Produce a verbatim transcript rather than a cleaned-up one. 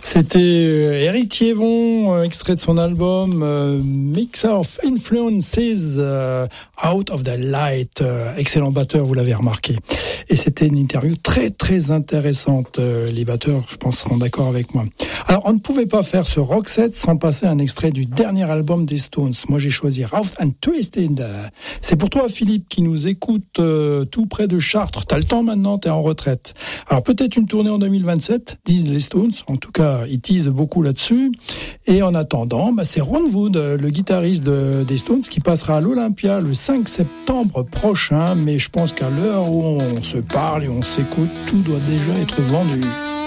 C'était Eric Thiévon, extrait de son album euh, Mix of Influences, euh, Out of the Light. Euh, excellent batteur, vous l'avez remarqué. Et c'était une interview très très intéressante. Euh, les batteurs, je pense, seront d'accord avec moi. Alors, on ne pouvait pas faire ce rock set sans passer un extrait du dernier album des Stones. Moi, j'ai choisi Rough and Twisted. C'est pour toi, Philippe, qui nous écoute euh, tout près de Chartres. T'as le temps maintenant, t'es en retraite. Alors, peut-être une tournée en deux mille vingt-sept, disent les Stones. En tout cas, ils teasent beaucoup là-dessus. Et en attendant, bah, c'est Ron Wood, le guitariste de, des Stones, qui passera à l'Olympia le cinq septembre prochain. Mais je pense qu'à l'heure où on se parle et on s'écoute, tout doit déjà être vendu.